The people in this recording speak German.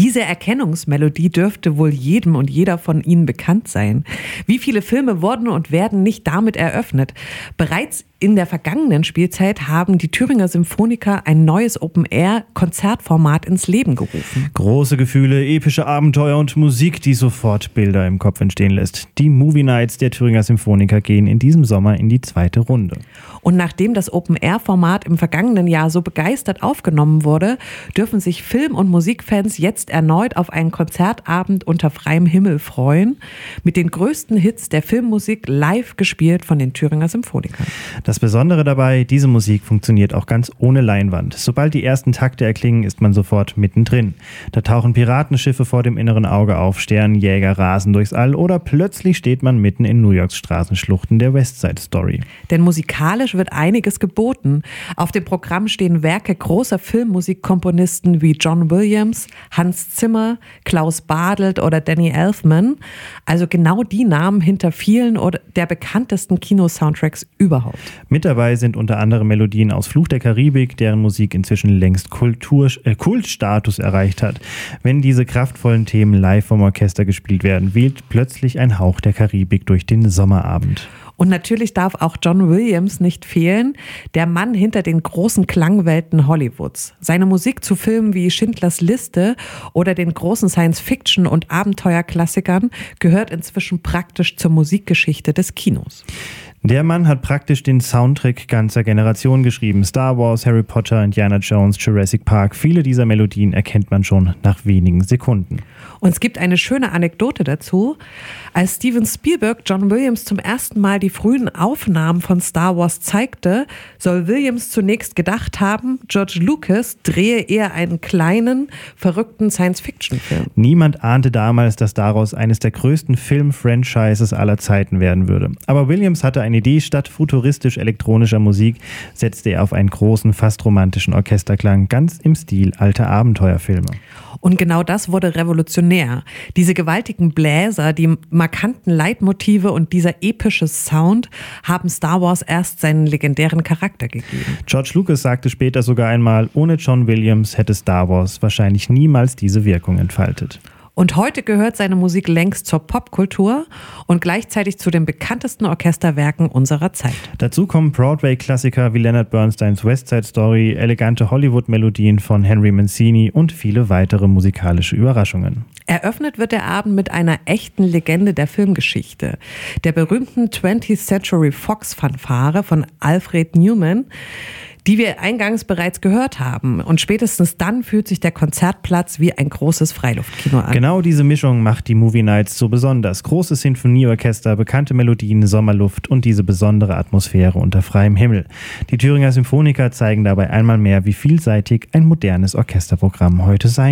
Diese Erkennungsmelodie dürfte wohl jedem und jeder von Ihnen bekannt sein. Wie viele Filme wurden und werden nicht damit eröffnet? Bereits in der vergangenen Spielzeit haben die Thüringer Symphoniker ein neues Open-Air-Konzertformat ins Leben gerufen. Große Gefühle, epische Abenteuer und Musik, die sofort Bilder im Kopf entstehen lässt. Die Movie Nights der Thüringer Symphoniker gehen in diesem Sommer in die zweite Runde. Und nachdem das Open-Air-Format im vergangenen Jahr so begeistert aufgenommen wurde, dürfen sich Film- und Musikfans jetzt erneut auf einen Konzertabend unter freiem Himmel freuen, mit den größten Hits der Filmmusik live gespielt von den Thüringer Symphonikern. Das Besondere dabei, diese Musik funktioniert auch ganz ohne Leinwand. Sobald die ersten Takte erklingen, ist man sofort mittendrin. Da tauchen Piratenschiffe vor dem inneren Auge auf, Sternenjäger rasen durchs All oder plötzlich steht man mitten in New Yorks Straßenschluchten der West Side Story. Denn musikalisch wird einiges geboten. Auf dem Programm stehen Werke großer Filmmusikkomponisten wie John Williams, Hans Zimmer, Klaus Badelt oder Danny Elfman. Also genau die Namen hinter vielen oder der bekanntesten Kino-Soundtracks überhaupt. Mit dabei sind unter anderem Melodien aus Fluch der Karibik, deren Musik inzwischen längst Kultstatus erreicht hat. Wenn diese kraftvollen Themen live vom Orchester gespielt werden, weht plötzlich ein Hauch der Karibik durch den Sommerabend. Und natürlich darf auch John Williams nicht fehlen, der Mann hinter den großen Klangwelten Hollywoods. Seine Musik zu Filmen wie Schindlers Liste oder den großen Science-Fiction- und Abenteuerklassikern gehört inzwischen praktisch zur Musikgeschichte des Kinos. Der Mann hat praktisch den Soundtrack ganzer Generationen geschrieben. Star Wars, Harry Potter, Indiana Jones, Jurassic Park. Viele dieser Melodien erkennt man schon nach wenigen Sekunden. Und es gibt eine schöne Anekdote dazu. Als Steven Spielberg John Williams zum ersten Mal die frühen Aufnahmen von Star Wars zeigte, soll Williams zunächst gedacht haben, George Lucas drehe eher einen kleinen, verrückten Science-Fiction-Film. Niemand ahnte damals, dass daraus eines der größten Film-Franchises aller Zeiten werden würde. Aber Williams hatte eine Idee: statt futuristisch-elektronischer Musik setzte er auf einen großen, fast romantischen Orchesterklang, ganz im Stil alter Abenteuerfilme. Und genau das wurde revolutionär. Diese gewaltigen Bläser, die markanten Leitmotive und dieser epische Sound haben Star Wars erst seinen legendären Charakter gegeben. George Lucas sagte später sogar einmal, ohne John Williams hätte Star Wars wahrscheinlich niemals diese Wirkung entfaltet. Und heute gehört seine Musik längst zur Popkultur und gleichzeitig zu den bekanntesten Orchesterwerken unserer Zeit. Dazu kommen Broadway-Klassiker wie Leonard Bernsteins West Side Story, elegante Hollywood-Melodien von Henry Mancini und viele weitere musikalische Überraschungen. Eröffnet wird der Abend mit einer echten Legende der Filmgeschichte, der berühmten 20th Century Fox-Fanfare von Alfred Newman, die wir eingangs bereits gehört haben. Und spätestens dann fühlt sich der Konzertplatz wie ein großes Freiluftkino an. Genau diese Mischung macht die Movie Nights so besonders. Großes Sinfonieorchester, bekannte Melodien, Sommerluft und diese besondere Atmosphäre unter freiem Himmel. Die Thüringer Symphoniker zeigen dabei einmal mehr, wie vielseitig ein modernes Orchesterprogramm heute sein